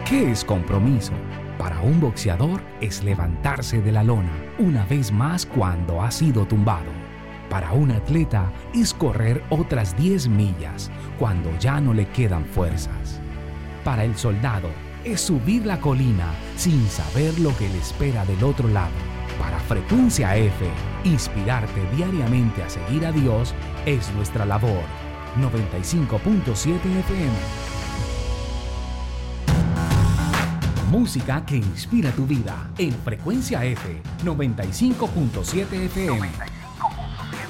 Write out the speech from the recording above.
¿Qué es compromiso? Para un boxeador es levantarse de la lona una vez más cuando ha sido tumbado. Para un atleta es correr otras 10 millas cuando ya no le quedan fuerzas. Para el soldado es subir la colina sin saber lo que le espera del otro lado. Para Frecuencia F, inspirarte diariamente a seguir a Dios es nuestra labor. 95.7 FM. Música que inspira tu vida en Frecuencia F 95.7 FM.